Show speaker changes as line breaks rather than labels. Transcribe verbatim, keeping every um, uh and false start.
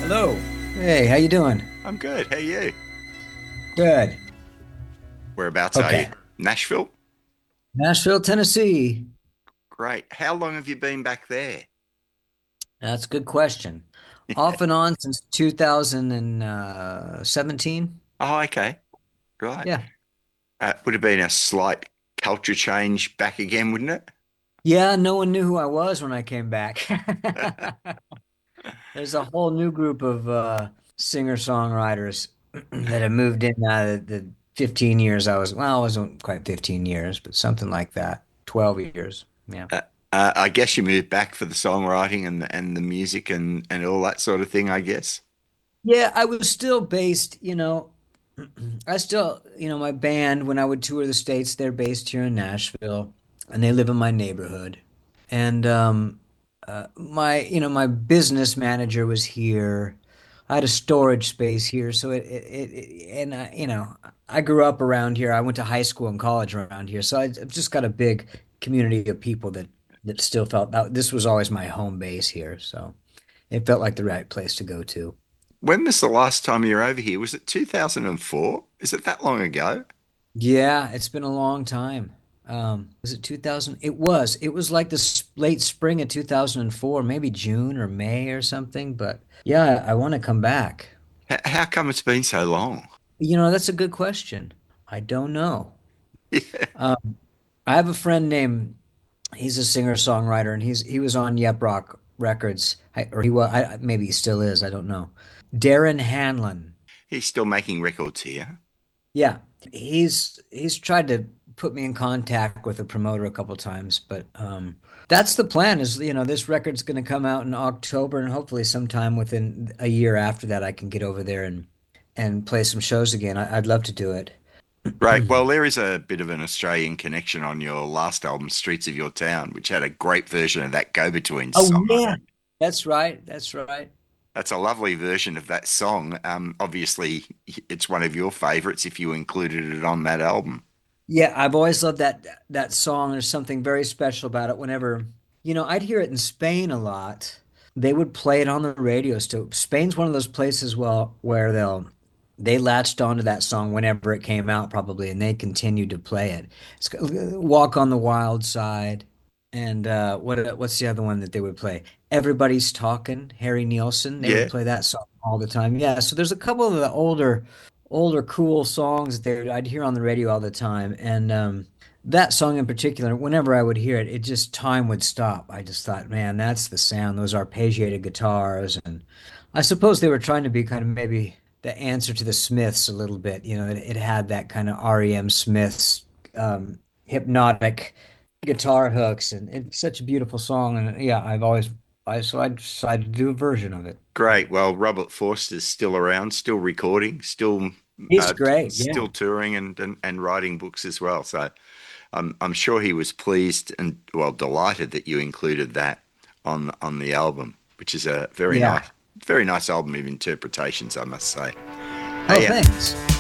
Hello. Hey, how you doing?
I'm good. How are you?
Good.
Whereabouts are you?
Okay.
Nashville?
Nashville, Tennessee.
Great. How long have you been back there?
That's a good question. Off and on since two thousand seventeen.
Oh, okay. Right.
Yeah.
Uh, would have been a slight culture change back again, wouldn't it?
Yeah, no one knew who I was when I came back. There's a whole new group of uh, singer-songwriters that have moved in out of the fifteen years I was, well, it wasn't quite fifteen years, but something like that. twelve years. Yeah.
Uh, uh, I guess you moved back for the songwriting and the, and the music and, and all that sort of thing, I guess.
Yeah, I was still based, you know, I still, you know, my band, when I would tour the States, they're based here in Nashville and they live in my neighborhood. And um, uh, my, you know, my business manager was here. I had a storage space here. So it, it, it it- and I, you know, I grew up around here. I went to high school and college around here. So I, I've just got a big community of people that, that still felt that this was always my home base here. So it felt like the right place to go to.
When was the last time you were over here? Was it two thousand four? Is it that long ago?
Yeah, it's been a long time. Um, was it two thousand? It was. It was like the s- late spring of two thousand four, maybe June or May or something. But yeah, I, I want to come back.
H- how come it's been so long?
You know, that's a good question. I don't know.
Yeah.
Um, I have a friend named, he's a singer-songwriter, and he's he was on Yep Rock Records, I, or he was, I, maybe he still is. I don't know. Darren Hanlon.
He's still making records here.
Yeah, he's he's tried to put me in contact with a promoter a couple times, but um, that's the plan. Is you know this record's going to come out in October, and hopefully sometime within a year after that, I can get over there and and play some shows again. I, I'd love to do it.
Right. Well, there is a bit of an Australian connection on your last album, Streets of Your Town, which had a great version of that Go-Between
Oh
song on
yeah,
it.
that's right. That's right.
That's a lovely version of that song. Um, obviously, it's one of your favorites if you included it on that album.
Yeah, I've always loved that that song. There's something very special about it. Whenever, you know, I'd hear it in Spain a lot. They would play it on the radio still. Spain's one of those places, well, where they'll they latched onto that song whenever it came out, probably, and they continued to play it. It's Walk on the Wild Side, and uh, what what's the other one that they would play? Everybody's Talking, Harry Nilsson. They would
Yeah.
play that song all the time. Yeah, so there's a couple of the older older cool songs that I'd hear on the radio all the time. And um, that song in particular, whenever I would hear it, it just time would stop. I just thought, man, that's the sound, those arpeggiated guitars. And I suppose they were trying to be kind of maybe the answer to the Smiths a little bit. You know, it, it had that kind of R E M Smiths um, hypnotic guitar hooks, and it's such a beautiful song. And yeah, I've always, I so I decided to do a version of it.
Great. Well, Robert Forster's still around, still recording, still
It's
uh,
great. Yeah.
still touring and, and and writing books as well. So I'm I'm sure he was pleased and well delighted that you included that on on the album, which is a very
Yeah.
nice very nice album of interpretations, I must say.
Oh,
Hey, uh,
thanks.